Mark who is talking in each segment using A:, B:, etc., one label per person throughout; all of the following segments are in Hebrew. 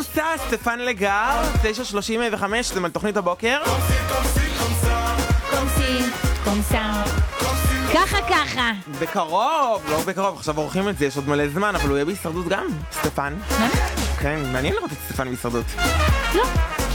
A: קומסה, סטפן לגר, 9:35, זה מתוכנית הבוקר.
B: קומסי, קומסה. ככה.
A: בקרוב, לא בקרוב, עכשיו עורכים את זה, יש עוד מלא זמן, אבל הוא יהיה בהישרדות גם, סטפן. כן, מעניין לראות את סטפן בהישרדות.
B: לא.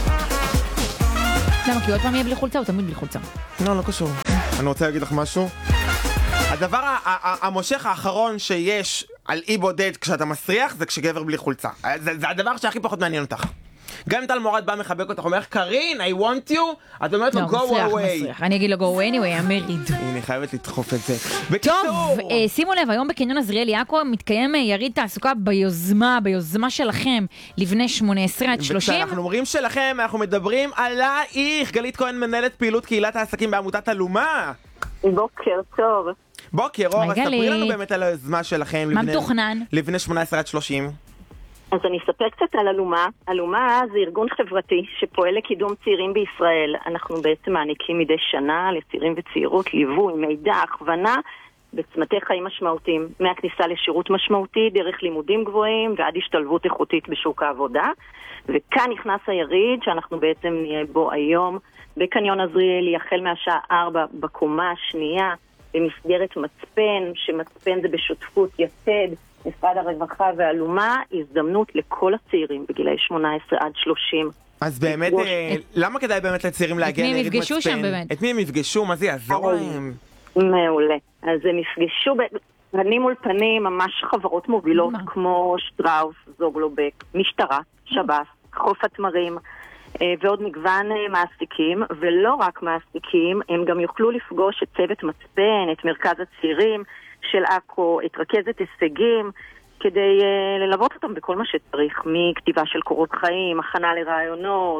B: למה? כי עוד פעם יהיה בלי חולצה, הוא תמיד בלי חולצה.
A: לא קשור. אני רוצה להגיד לך משהו. הדבר המושך האחרון שיש על אי בודד כשאתה מסריח זה כשגבר בלי חולצה. זה הדבר שהכי פחות מעניין אותך. גם אם טל מורד בא מחבק אותך, אומר קרין, I want you, את אומרת לו go away.
B: אני אגיד לו go away anyway, I'm married.
A: אני חייבת לדחוף את זה.
B: טוב, שימו לב, היום בקניון עזריאל יעקב מתקיים יריד תעסוקה ביוזמה שלכם לבני 18 עד 30.
A: וכשאנחנו אומרים שלכם, אנחנו מדברים עלייך. גלית כהן מנהלת פעילות קהילת העסקים בעמותת אלומה.
C: בוקר טוב.
A: בוקר, אור, אז ספרי לנו באמת על היוזמה שלכם לבני 18 עד 30.
C: אז אני אספר קצת על אלומה. אלומה זה ארגון חברתי שפועל לקידום צעירים בישראל. אנחנו בעצם מעניקים מדי שנה לצעירים וצעירות ליווי, מידע, הכוונה בצמתי חיים משמעותיים, מהכניסה לשירות משמעותי, דרך לימודים גבוהים ועד השתלבות איכותית בשוק העבודה. וכאן נכנס היריד שאנחנו בעצם נהיה בו היום בקניון עזריאלי, החל מהשעה 4 בקומה השנייה, במסגרת מצפן, שמצפן זה בשותפות יתד, משרד הרווחה ואלומה, הזדמנות לכל הצעירים בגילאי 18 עד 30.
A: אז באמת, למה כדאי באמת לצעירים להגיע ליריד מצפן?
B: את מי הם יפגשו שם באמת?
A: את מי הם יפגשו? מה זה יעזור להם?
C: מעולה. אז הם יפגשו פנים מול פנים, ממש חברות מובילות כמו שטראוס, זוגלובק, משטרה, שב"ס, חוף התמרים, ועוד מגוון מעסיקים, ולא רק מעסיקים, הם גם יוכלו לפגוש את צוות מצפן, את מרכז הצעירים של עכו, את רכזת הישגים, כדי ללוות אותם בכל מה שצריך, מכתיבה של קורות חיים, הכנה לרעיונות,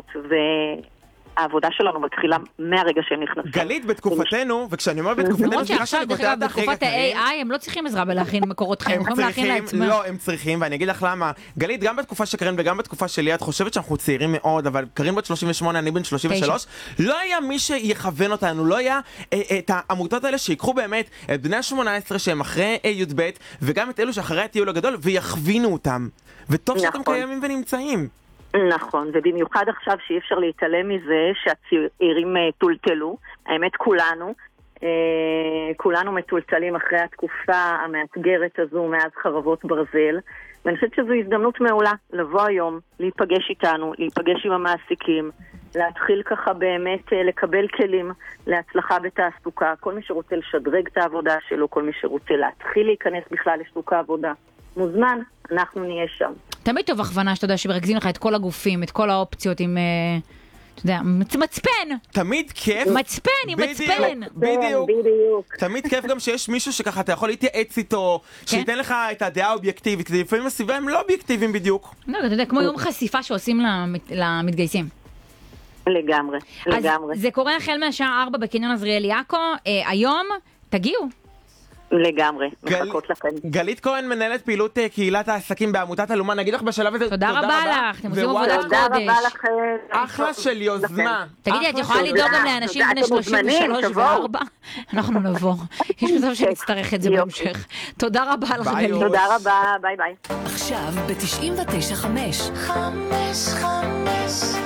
C: העבודה שלנו מתחילה מהרגע שהם נכנסים.
A: גלית, בתקופתנו, וכשאני אומר בתקופתנו,
B: למרות שעכשיו, דרך אגב, בתקופת ה-AI, הם לא צריכים עזרה בלהכין מקורות חיים, הם יכולים להכין לעצמם.
A: לא, הם צריכים, ואני אגיד לך למה. גלית, גם בתקופה של קרין וגם בתקופה שלי, את חושבת שאנחנו צעירים מאוד, אבל קרין בת 38, אני בן 33, לא היה מי שיכוון אותנו, לא היה את העמותות האלה שיקחו באמת את בני ה-18 שהם אחרי י"ב, וגם את אלו שאחרי הטיול הגדול, ויכווינו אותם. וטוב שאתם קיימים ונמצאים.
C: נכון, ובמיוחד עכשיו שאי אפשר להתעלם מזה שהצעירים טולטלו, האמת כולנו מטולטלים אחרי התקופה המאתגרת הזו מאז חרבות ברזל, ואני חושבת שזו הזדמנות מעולה לבוא היום, להיפגש איתנו, להיפגש עם המעסיקים, להתחיל ככה באמת לקבל כלים להצלחה בתעסוקה, כל מי שרוצה לשדרג את העבודה שלו, כל מי שרוצה להתחיל להיכנס בכלל לשוק העבודה, מוזמן, אנחנו נהיה שם.
B: תמיד טוב הכוונה שאתה יודע שמרכזים לך את כל הגופים, את כל האופציות עם, אתה יודע, מצפן.
A: תמיד כיף.
B: מצפן, עם מצפן.
A: בדיוק. תמיד כיף גם שיש מישהו שככה אתה יכול להתייעץ איתו, שייתן לך את הדעה האובייקטיבית, כי לפעמים הסביבה הם לא אובייקטיביים בדיוק.
B: לא, אתה יודע, כמו יום חשיפה שעושים למתגייסים.
C: לגמרי.
B: אז זה קורה החל מהשעה 4 בקניון עזריאל יעקב, היום תגיעו.
C: לגמרי, מחכות לכם.
A: גלית כהן מנהלת פעילות קהילת העסקים בעמותת אלומה, נגיד לך בשלב הזה
B: תודה רבה לך, אתם עושים עבודת קודש.
C: תודה רבה לכם.
A: אחלה של יוזמה.
B: תגידי, את יכולה לדאוג גם לאנשים בני 33 ו-4? אנחנו נבוא. יש מצב שנצטרך את זה בהמשך. תודה רבה לך גלית.
C: תודה רבה, ביי ביי.
D: עכשיו ב-99.5 5